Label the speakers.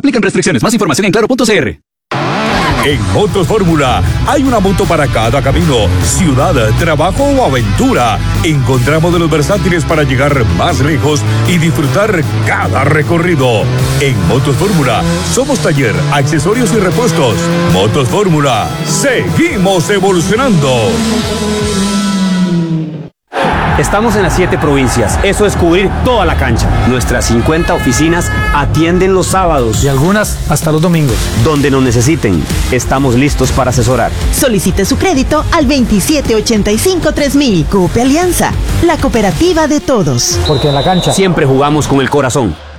Speaker 1: Aplican restricciones. Más información en claro.cr.
Speaker 2: En Motos Fórmula hay una moto para cada camino, ciudad, trabajo o aventura. Encontramos de los versátiles para llegar más lejos y disfrutar cada recorrido. En Motos Fórmula somos taller, accesorios y repuestos. Motos Fórmula, seguimos evolucionando.
Speaker 3: Estamos en las 7 provincias, eso es cubrir toda la cancha. Nuestras 50 oficinas atienden los sábados.
Speaker 4: Y algunas hasta los domingos.
Speaker 3: Donde nos necesiten, estamos listos para asesorar.
Speaker 5: Solicite su crédito al 2785-3000. Coop Alianza, la cooperativa de todos.
Speaker 4: Porque en la cancha
Speaker 3: siempre jugamos con el corazón.